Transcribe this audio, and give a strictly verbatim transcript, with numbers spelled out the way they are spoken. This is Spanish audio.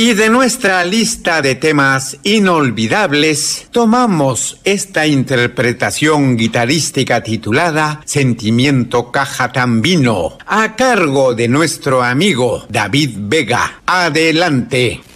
Y de nuestra lista de temas inolvidables, tomamos esta interpretación guitarrística titulada Sentimiento Cajatambino, a cargo de nuestro amigo David Vega. Adelante.